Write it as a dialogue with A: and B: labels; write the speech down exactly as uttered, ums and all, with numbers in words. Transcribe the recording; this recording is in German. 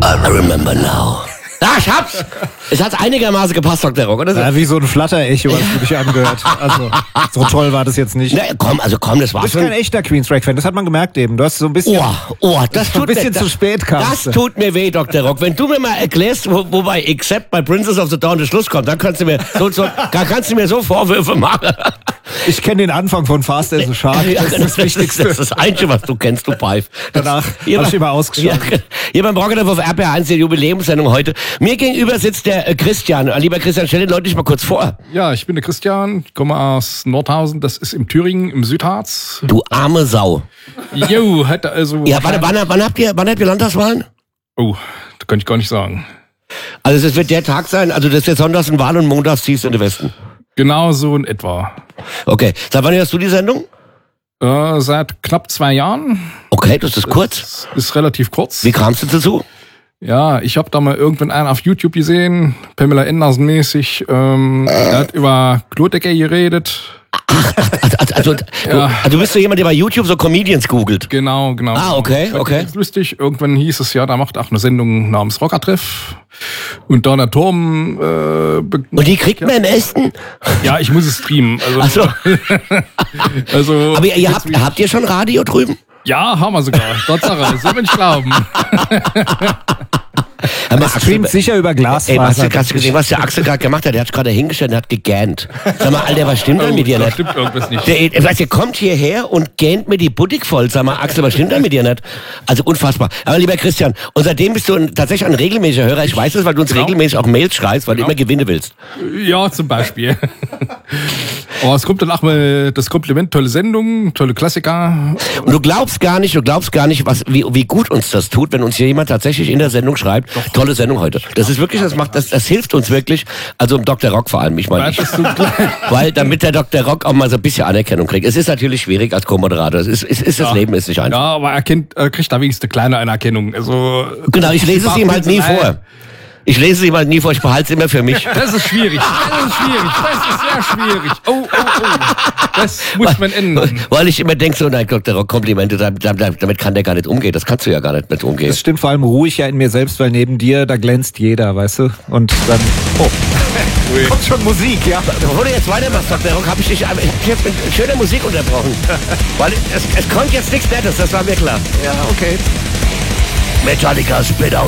A: I remember now. Ah, ich hab's! Es hat einigermaßen gepasst, Doktor Rock, oder so?
B: Ja, wie so ein Flatter-Echo, als du dich angehört. Also, so toll war das jetzt nicht.
A: Na, komm, also komm, das
B: Du
A: war's
B: bist
A: schon.
B: kein echter Queensrÿche-Fan, das hat man gemerkt eben. Du hast so ein bisschen...
A: Oh, oh, das
B: so ein
A: tut
B: bisschen
A: mir,
B: zu spät kamst
A: Das
B: du.
A: tut mir weh, Doktor Rock. Wenn du mir mal erklärst, wo, wo bei Except bei Princess of the Dawn der Schluss kommt, dann kannst du mir so, so, da kannst du mir so Vorwürfe machen.
B: Ich kenne den Anfang von Fast as a Shark.
A: Ja,
B: Das ist das Wichtigste.
A: Das ist das Einzige, was du kennst, du Pfeif.
B: Danach
A: Hier
B: hab ich
A: bei-
B: immer ausgeschaut.
A: Ja, hier beim Rocket auf R P R eins, der Jubiläumssendung heute. Mir gegenüber sitzt der äh, Christian. Äh, Lieber Christian, stell den Leuten dich mal kurz vor.
C: Ja, ich bin der Christian, komme aus Nordhausen, das ist im Thüringen, im Südharz.
A: Du arme Sau.
C: Jo, hätte also...
A: Ja, warte, wann, wann habt ihr, wann habt ihr Landtagswahlen?
C: Oh, das kann ich gar nicht sagen.
A: Also es wird der Tag sein, also das ist jetzt Sonntags eine Wahl und montags ziehst du in den Westen.
C: Genau so in etwa.
A: Okay, seit wann hörst du die Sendung?
C: Äh, seit knapp zwei Jahren.
A: Okay, das ist kurz.
C: Das ist relativ kurz.
A: Wie kamst du dazu?
C: Ja, ich habe da mal irgendwann einen auf YouTube gesehen, Pamela Anderson mäßig. Ähm, er hat über Klodecker geredet.
A: Also, also, also, du, also du bist so jemand, der bei YouTube so Comedians googelt.
C: Genau, genau.
A: Ah, okay,
C: Das
A: okay.
C: ist lustig. Irgendwann hieß es ja, da macht auch eine Sendung namens Rockertreff. Und da der Turm... Äh, be-
A: Und die kriegt man im Esten?
C: ja, ich muss es streamen. Also,
A: Ach so.
C: also,
A: Aber ihr, ihr habt, habt ihr schon Radio drüben?
C: ja, haben wir sogar. Tatsache, so will ich glauben.
A: Hör mal,
B: Er streamt sicher über
A: Ey, hast du,
B: Glasfaser.
A: hast du gesehen, was der Axel gerade gemacht hat? Der hat sich gerade hingestellt und hat gegähnt. Sag mal, Alter, was stimmt denn mit dir
C: da
A: nicht?
C: stimmt irgendwas nicht.
A: Der, der, der kommt hierher und gähnt mir die Boutique voll. Sag mal, Axel, was stimmt denn mit dir nicht? Also unfassbar. Aber lieber Christian, und seitdem bist du ein, tatsächlich ein regelmäßiger Hörer. Ich weiß das, weil du uns
C: Genau.
A: regelmäßig auch Mails schreibst, weil du immer Gewinne willst.
C: Ja, zum Beispiel. Aber es kommt dann auch mal das Kompliment, tolle Sendung, tolle Klassiker.
A: Und du glaubst gar nicht, du glaubst gar nicht, was, wie, wie gut uns das tut, wenn uns hier jemand tatsächlich in der Sendung schreibt, tolle Sendung heute. Das ist wirklich, das macht, das, das hilft uns wirklich. Also im Doktor Rock vor allem, ich meine, ich,
C: Weißt du,
A: weil damit der Doktor Rock auch mal so ein bisschen Anerkennung kriegt. Es ist natürlich schwierig als Co-Moderator. Es ist, es ist das Leben ist nicht
C: ja,
A: einfach.
C: aber er kennt, er kriegt da wenigstens eine kleine Anerkennung. Also,
A: Genau, ich lese es ihm halt nie
C: Nein.
A: vor. Ich lese es ihm halt nie vor, ich behalte es immer für mich.
C: Das ist schwierig. Das ist schwierig. Das ist sehr schwierig. Oh, oh, oh. Das muss man ändern.
A: Weil ich immer denke, so, nein, Doktor Rock, Komplimente, damit, damit kann der gar nicht umgehen. Das kannst du ja gar nicht mit umgehen.
B: Das stimmt vor allem ruhig ja in mir selbst, weil neben dir, da glänzt jeder, weißt du? Und dann... Oh. Kommt schon Musik, ja.
A: Bevor du jetzt weitermachst, Doktor Rock, habe ich dich ich hab jetzt mit schöner Musik unterbrochen. Weil es, es kommt jetzt nichts Nettes, das war mir klar.
B: Ja, okay.
A: Metallica Spit Out.